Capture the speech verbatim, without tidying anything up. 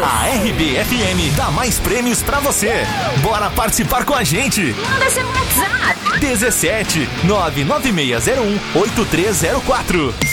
A R B F M dá mais prêmios pra você. Bora participar com a gente. Manda seu WhatsApp. dezessete nove nove seis zero um oito três zero quatro.